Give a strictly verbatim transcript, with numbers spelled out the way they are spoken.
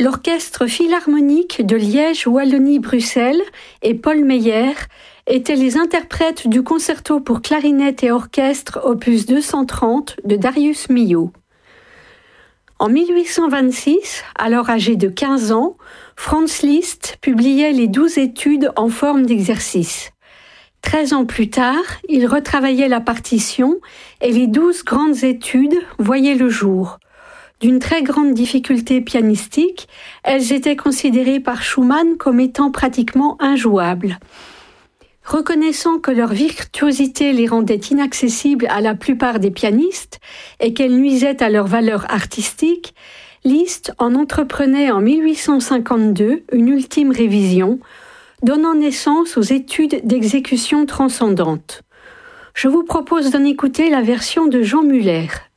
L'Orchestre philharmonique de Liège-Wallonie-Bruxelles et Paul Meyer étaient les interprètes du concerto pour clarinette et orchestre opus deux cent trente de Darius Milhaud. En mille huit cent vingt-six, alors âgé de quinze ans, Franz Liszt publiait les douze études en forme d'exercice. Treize ans plus tard, il retravaillait la partition et les douze grandes études voyaient le jour. D'une très grande difficulté pianistique, elles étaient considérées par Schumann comme étant pratiquement injouables. Reconnaissant que leur virtuosité les rendait inaccessibles à la plupart des pianistes et qu'elles nuisaient à leur valeur artistique, Liszt en entreprenait en mille huit cent cinquante-deux une ultime révision, donnant naissance aux études d'exécution transcendante. Je vous propose d'en écouter la version de Jean Muller.